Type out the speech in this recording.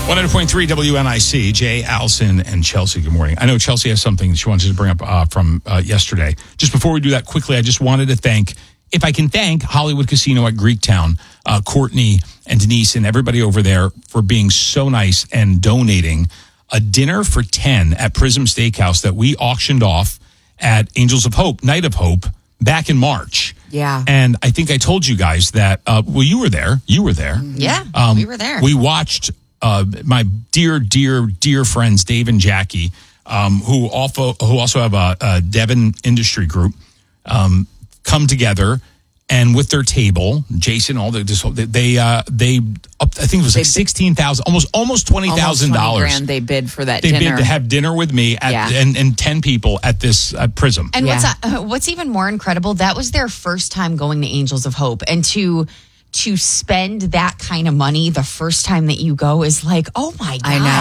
100.3 WNIC, Jay, Allison, and Chelsea. Good morning. I know Chelsea has something she wanted to bring up from yesterday. Just before we do that quickly, I just wanted to thank, if I can thank Hollywood Casino at Greektown, Courtney and Denise and everybody over there for being so nice and donating a dinner for 10 at Prism Steakhouse that we auctioned off at Angels of Hope, Night of Hope, back in March. Yeah. And I think I told you guys that, you were there. You were there. Yeah, we were there. We watched my dear friends, Dave and Jackie, who also have a Devon Industry Group, come together. And with their table, Jason, I think it was like $16,000, almost $20,000. $20,000 they bid for that dinner. They bid to have dinner with me and 10 people at this Prism. And what's even more incredible, that was their first time going to Angels of Hope, and to spend that kind of money the first time that you go is like, oh my God. I know.